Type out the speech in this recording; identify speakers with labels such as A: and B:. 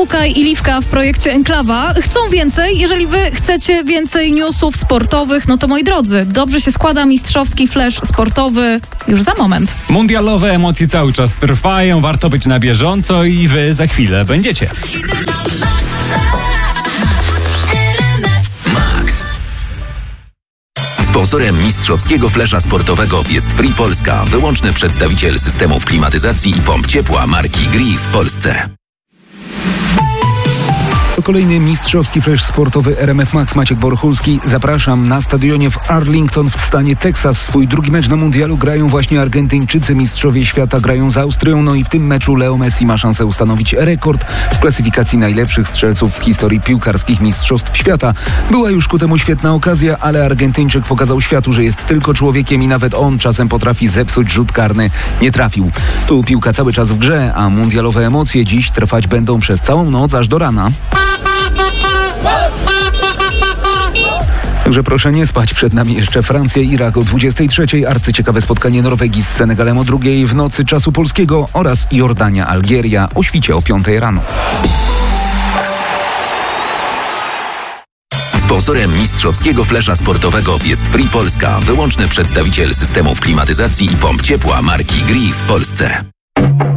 A: Kukaj i Liwka w projekcie Enklawa chcą więcej. Jeżeli wy chcecie więcej newsów sportowych, no to moi drodzy, dobrze się składa mistrzowski flash sportowy już za moment.
B: Mundialowe emocje cały czas trwają, warto być na bieżąco i wy za chwilę będziecie.
C: Sponsorem mistrzowskiego flesza sportowego jest Free Polska, wyłączny przedstawiciel systemów klimatyzacji i pomp ciepła marki Gree w Polsce.
D: To kolejny mistrzowski flash sportowy RMF Max. Maciek Borchulski. Zapraszam. Na stadionie w Arlington w stanie Teksas swój drugi mecz na mundialu grają właśnie Argentyńczycy. Mistrzowie świata grają z Austrią. No i w tym meczu Leo Messi ma szansę ustanowić rekord w klasyfikacji najlepszych strzelców w historii piłkarskich mistrzostw świata. Była już ku temu świetna okazja, ale Argentyńczyk pokazał światu, że jest tylko człowiekiem i nawet on czasem potrafi zepsuć rzut karny. Nie trafił. Tu piłka cały czas w grze, a mundialowe emocje dziś trwać będą przez całą noc aż do rana. Także proszę nie spać, przed nami jeszcze Francja i Irak o 23:00, arcyciekawe spotkanie Norwegii z Senegalem o 2:00 w nocy czasu polskiego oraz Jordania, Algieria o świcie o 5:00 rano.
C: Sponsorem mistrzowskiego flesza sportowego jest Free Polska, wyłączny przedstawiciel systemów klimatyzacji i pomp ciepła marki Gree w Polsce.